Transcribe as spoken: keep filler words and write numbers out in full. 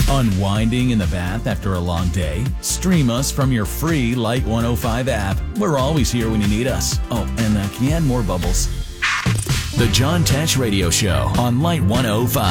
Unwinding in the bath after a long day? Stream us from your free Light one oh five app. We're always here when you need us. Oh, and uh, can you add more bubbles? The John Tesh Radio Show on Light one oh five.